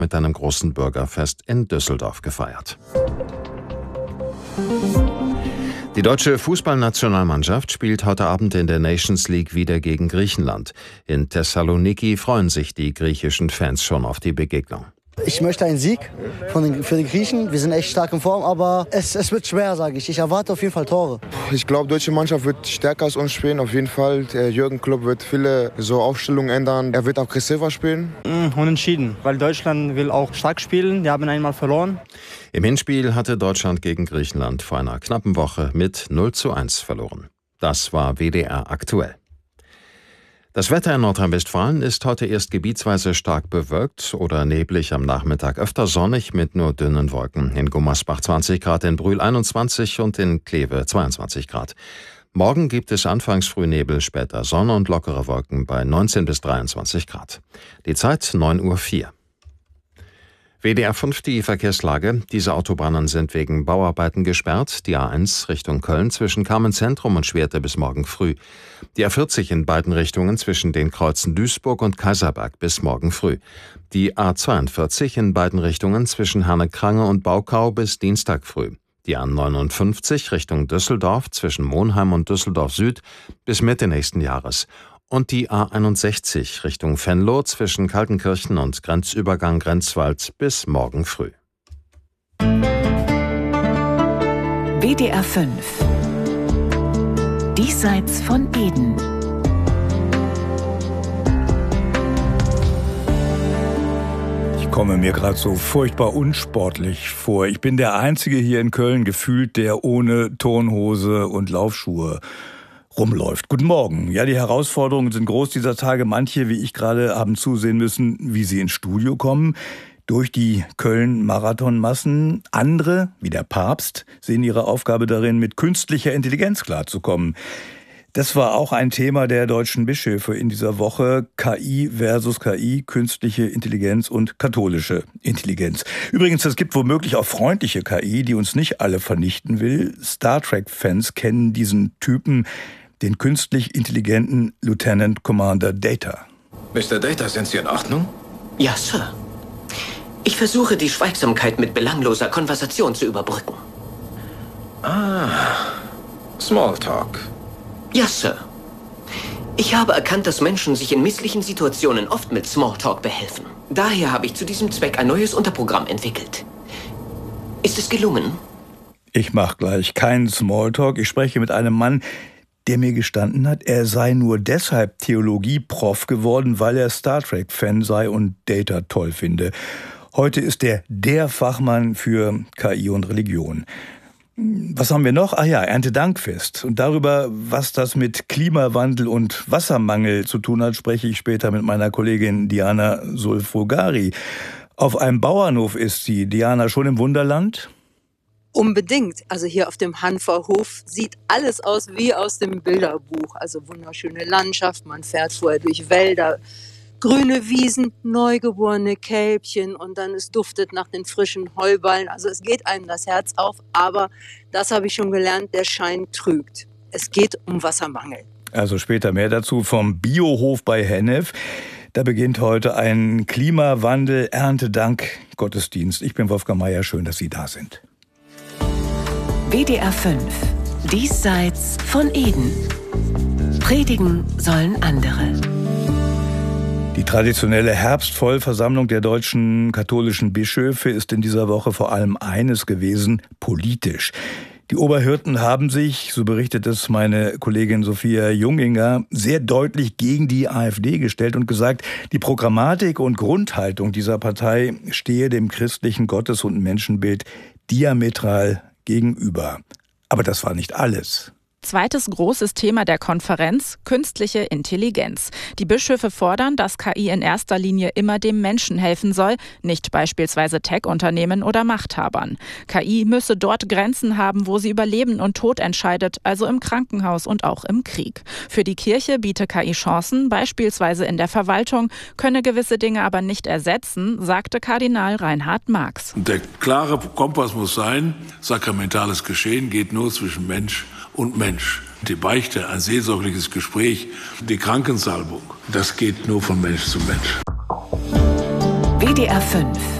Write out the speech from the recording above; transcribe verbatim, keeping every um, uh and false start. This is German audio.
mit einem großen Bürgerfest in Düsseldorf gefeiert. Die deutsche Fußballnationalmannschaft spielt heute Abend in der Nations League wieder gegen Griechenland. In Thessaloniki freuen sich die griechischen Fans schon auf die Begegnung. Ich möchte einen Sieg von den, für die Griechen. Wir sind echt stark in Form, aber es, es wird schwer, sage ich. Ich erwarte auf jeden Fall Tore. Ich glaube, die deutsche Mannschaft wird stärker als uns spielen, auf jeden Fall. Der Jürgen Klopp wird viele so Aufstellungen ändern. Er wird aggressiver spielen. Mm, unentschieden, weil Deutschland will auch stark spielen. Wir haben einmal verloren. Im Hinspiel hatte Deutschland gegen Griechenland vor einer knappen Woche mit null zu eins verloren. Das war W D R aktuell. Das Wetter in Nordrhein-Westfalen ist heute erst gebietsweise stark bewölkt oder neblig, am Nachmittag öfter sonnig mit nur dünnen Wolken. In Gummersbach zwanzig Grad, in Brühl einundzwanzig und in Kleve zweiundzwanzig Grad. Morgen gibt es anfangs Frühnebel, später Sonne und lockere Wolken bei neunzehn bis dreiundzwanzig Grad. Die Zeit neun Uhr vier. W D R fünf, die Verkehrslage. Diese Autobahnen sind wegen Bauarbeiten gesperrt. Die A eins Richtung Köln zwischen Kamenz-Zentrum und Schwerte bis morgen früh. Die A vierzig in beiden Richtungen zwischen den Kreuzen Duisburg und Kaiserberg bis morgen früh. Die A zweiundvierzig in beiden Richtungen zwischen Herne-Krange und Baukau bis Dienstag früh. Die A neunundfünfzig Richtung Düsseldorf zwischen Monheim und Düsseldorf Süd bis Mitte nächsten Jahres. Und die A einundsechzig Richtung Venlo zwischen Kaltenkirchen und Grenzübergang Grenzwald bis morgen früh. W D R fünf. Diesseits von Eden. Ich komme mir gerade so furchtbar unsportlich vor. Ich bin der Einzige hier in Köln gefühlt, der ohne Turnhose und Laufschuhe rumläuft. Guten Morgen. Ja, die Herausforderungen sind groß dieser Tage. Manche, wie ich gerade, haben zusehen müssen, wie sie ins Studio kommen durch die Köln-Marathonmassen. Andere, wie der Papst, sehen ihre Aufgabe darin, mit künstlicher Intelligenz klarzukommen. Das war auch ein Thema der deutschen Bischöfe in dieser Woche. K I versus K I, künstliche Intelligenz und katholische Intelligenz. Übrigens, es gibt womöglich auch freundliche K I, die uns nicht alle vernichten will. Star Trek-Fans kennen diesen Typen, den künstlich intelligenten Lieutenant Commander Data. Mister Data, sind Sie in Ordnung? Ja, Sir. Ich versuche, die Schweigsamkeit mit belangloser Konversation zu überbrücken. Ah, Smalltalk. Ja, Sir. Ich habe erkannt, dass Menschen sich in misslichen Situationen oft mit Smalltalk behelfen. Daher habe ich zu diesem Zweck ein neues Unterprogramm entwickelt. Ist es gelungen? Ich mache gleich keinen Smalltalk. Ich spreche mit einem Mann, der mir gestanden hat, er sei nur deshalb Theologie-Prof geworden, weil er Star Trek-Fan sei und Data toll finde. Heute ist er der Fachmann für K I und Religion. Was haben wir noch? Ah ja, Erntedankfest. Und darüber, was das mit Klimawandel und Wassermangel zu tun hat, spreche ich später mit meiner Kollegin Diana Sulfogari. Auf einem Bauernhof ist sie. Diana, schon im Wunderland? Unbedingt. Also hier auf dem Hanferhof sieht alles aus wie aus dem Bilderbuch. Also wunderschöne Landschaft, man fährt vorher durch Wälder, grüne Wiesen, neugeborene Kälbchen und dann es duftet nach den frischen Heuballen. Also es geht einem das Herz auf, aber das habe ich schon gelernt, der Schein trügt. Es geht um Wassermangel. Also später mehr dazu vom Biohof bei Hennef. Da beginnt heute ein Klimawandel-Erntedank-Gottesdienst. Ich bin Wolfgang Meier, schön, dass Sie da sind. W D R fünf. Diesseits von Eden. Predigen sollen andere. Die traditionelle Herbstvollversammlung der deutschen katholischen Bischöfe ist in dieser Woche vor allem eines gewesen: politisch. Die Oberhirten haben sich, so berichtet es meine Kollegin Sophia Junginger, sehr deutlich gegen die AfD gestellt und gesagt, die Programmatik und Grundhaltung dieser Partei stehe dem christlichen Gottes- und Menschenbild diametral gegenüber. Aber das war nicht alles. Zweites großes Thema der Konferenz: künstliche Intelligenz. Die Bischöfe fordern, dass K I in erster Linie immer dem Menschen helfen soll, nicht beispielsweise Tech-Unternehmen oder Machthabern. K I müsse dort Grenzen haben, wo sie über Leben und Tod entscheidet, also im Krankenhaus und auch im Krieg. Für die Kirche biete K I Chancen, beispielsweise in der Verwaltung, könne gewisse Dinge aber nicht ersetzen, sagte Kardinal Reinhard Marx. Der klare Kompass muss sein: sakramentales Geschehen geht nur zwischen Mensch und Mensch. Die Beichte, ein seelsorgliches Gespräch, die Krankensalbung, das geht nur von Mensch zu Mensch. W W D R fünf